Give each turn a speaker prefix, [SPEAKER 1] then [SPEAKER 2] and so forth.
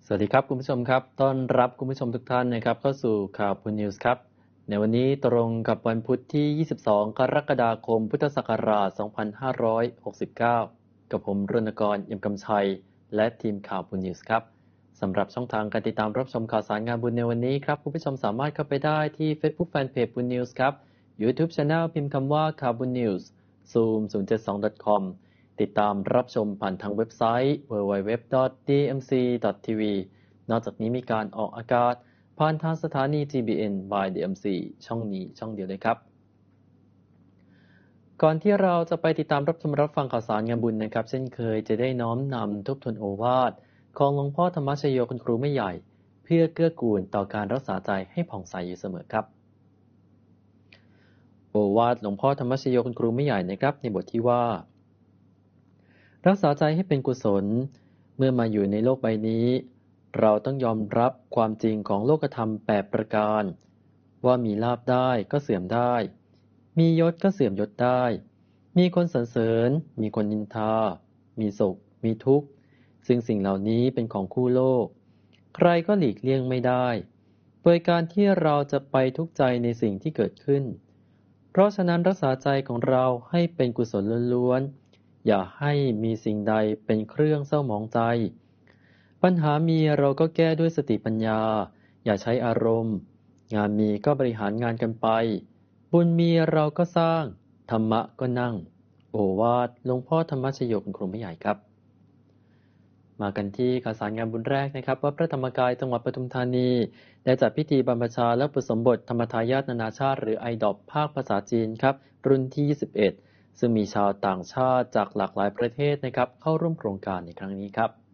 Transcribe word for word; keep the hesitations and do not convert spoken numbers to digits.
[SPEAKER 1] สวัสดีครับคุณผู้ชมครับต้อนรับคุณผู้ชมทุกท่านนะครับเข้าสู่ข่าวพูนิวส์ครับในวันนี้ตรงกับวันพุธที่ ยี่สิบสอง กรกฎาคม พุทธศักราช สองพันห้าร้อยหกสิบเก้า กับผมรณกร เอี่ยมกำชัย และทีมข่าวพูนิวส์ครับสำหรับช่องทางการติดตามรับชมข่าวสารงานบุญในวันนี้ครับคุณผู้ชมสามารถเข้าไปได้ที่ Facebook Fanpage พูนิวส์ครับ YouTube Channel พิมพ์คำว่าข่าวพูนิวส์ ซูม ศูนย์เจ็ดสอง ดอท คอม ติดตามรับชมผ่านทางเว็บไซต์ ดับเบิลยู ดับเบิลยู ดับเบิลยู ดอท ดี เอ็ม ซี ดอท ที วี นอกจากนี้มีการออกอากาศผ่านทางสถานี ที บี เอ็น by ดี เอ็ม ซี ช่องนี้ช่องเดียวเลยครับ ก่อนที่เราจะไปติดตามรับชมรับฟังข่าวสารงานบุญนะครับเช่นเคยจะได้น้อมนำทบทวนโอวาทของหลวงพ่อธรรมชโยคุณครูไม่ใหญ่เพื่อเกื้อกูลต่อการรักษาใจให้ผ่องใสอยู่เสมอครับโอวาทหลวงพ่อธรรมชโยคุณครูไม่ใหญ่นะครับในบทที่ว่ารักษาใจให้เป็นกุศลเมื่อมาอยู่ในโลกใบนี้เราต้องยอมรับความจริงของโลกธรรมแปดประการว่ามีลาภได้ก็เสื่อมได้มียศก็เสื่อมยศได้มีคนสรรเสริญมีคนนินทามีสุขมีทุกข์ซึ่งสิ่งเหล่านี้เป็นของคู่โลกใครก็หลีกเลี่ยงไม่ได้โดยการที่เราจะไปทุกข์ใจในสิ่งที่เกิดขึ้นเพราะฉะนั้นรักษาใจของเราให้เป็นกุศลล้วนๆอย่าให้มีสิ่งใดเป็นเครื่องเศร้าหมองใจปัญหามีเราก็แก้ด้วยสติปัญญาอย่าใช้อารมณ์งานมีก็บริหารงานกันไปบุญมีเราก็สร้างธรรมะก็นั่งโอวาทหลวงพ่อธรรมชโยคุณครูไม่ใหญ่ครับมากันที่ข่าวสารงานบุญแรกนะครับว่าพระธรรมกายจังหวัดปทุมธานีได้จัดพิธีบรรพชาและอุปสมบทธรรมทายาทนานาชาติหรือ ไอ ดี โอ พี ภาคภาษาจีนครับรุ่นที่ยี่สิบเอ็ดซึ่งมีชาวต่างชาติจากหลากหลายประเทศนะครับเข้าร่วมโครงการในครั้งนี้ครับ